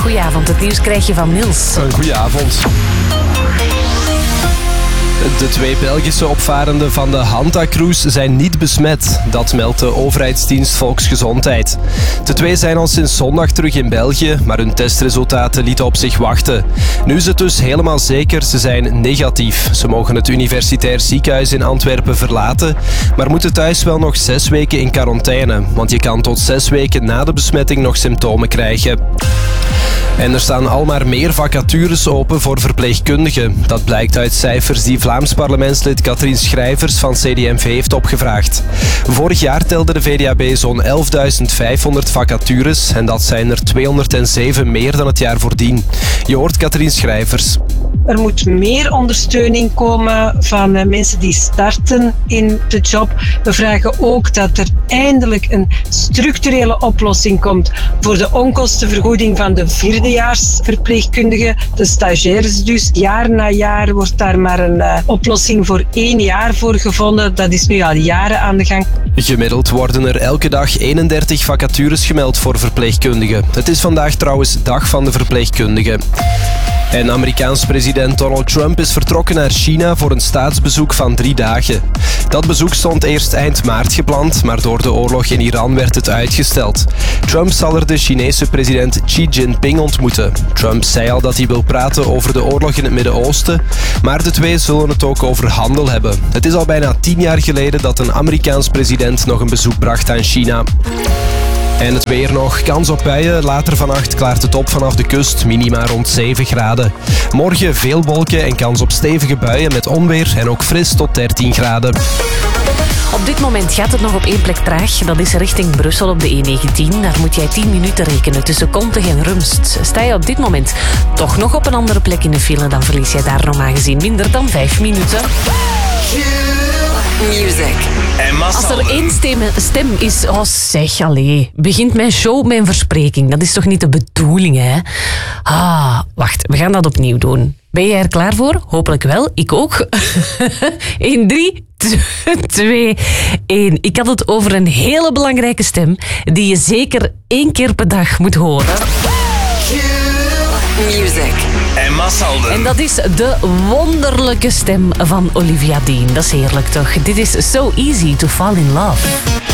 Goedenavond, het nieuws krijg je van Niels. Goedenavond. De 2 Belgische opvarenden van de Hanta-cruise zijn niet besmet. Dat meldt de overheidsdienst Volksgezondheid. De 2 zijn al sinds zondag terug in België, maar hun testresultaten lieten op zich wachten. Nu is het dus helemaal zeker, ze zijn negatief. Ze mogen het universitair ziekenhuis in Antwerpen verlaten, maar moeten thuis wel nog 6 weken in quarantaine. Want je kan tot 6 weken na de besmetting nog symptomen krijgen. En er staan al maar meer vacatures open voor verpleegkundigen. Dat blijkt uit cijfers die Vlaams parlementslid Katrien Schrijvers van CD&V heeft opgevraagd. Vorig jaar telde de VDAB zo'n 11.500 vacatures en dat zijn er 207 meer dan het jaar voordien. Je hoort Katrien Schrijvers. Er moet meer ondersteuning komen van mensen die starten in de job. We vragen ook dat er eindelijk een structurele oplossing komt voor de onkostenvergoeding van de vierdejaarsverpleegkundigen, de stagiaires dus. Jaar na jaar wordt daar maar een oplossing voor 1 jaar voor gevonden. Dat is nu al jaren aan de gang. Gemiddeld worden er elke dag 31 vacatures gemeld voor verpleegkundigen. Het is vandaag trouwens Dag van de Verpleegkundigen. En Amerikaans president Donald Trump is vertrokken naar China voor een staatsbezoek van 3 dagen. Dat bezoek stond eerst eind maart gepland, maar door de oorlog in Iran werd het uitgesteld. Trump zal er de Chinese president Xi Jinping ontmoeten. Trump zei al dat hij wil praten over de oorlog in het Midden-Oosten, maar de 2 zullen het ook over handel hebben. Het is al bijna 10 jaar geleden dat een Amerikaans president nog een bezoek bracht aan China. En het weer nog. Kans op buien. Later vannacht klaart het op vanaf de kust. Minima rond 7 graden. Morgen veel wolken en kans op stevige buien met onweer en ook fris tot 13 graden. Op dit moment gaat het nog op 1 plek traag. Dat is richting Brussel op de E19. Daar moet jij 10 minuten rekenen tussen Kontig en Rumst. Sta je op dit moment toch nog op een andere plek in de file, dan verlies jij daar normaal gezien minder dan 5 minuten. Music. Als er 1 stem is, oh zeg, allee, begint mijn show mijn verspreking. Dat is toch niet de bedoeling, hè? Wacht, we gaan dat opnieuw doen. Ben jij er klaar voor? Hopelijk wel, ik ook. 1, 3, 2, 1. Ik had het over een hele belangrijke stem die je zeker 1 keer per dag moet horen. Music. Emma Salden. En dat is de wonderlijke stem van Olivia Dean. Dat is heerlijk toch? Dit is So Easy to Fall in Love.